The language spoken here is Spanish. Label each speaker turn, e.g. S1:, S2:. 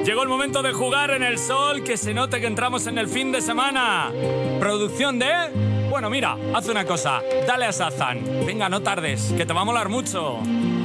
S1: Llegó el momento de jugar en el sol, que se note que entramos en el fin de semana. Producción de... Bueno, mira, haz una cosa. Dale a Shazam. Venga, no tardes, que te va a molar mucho.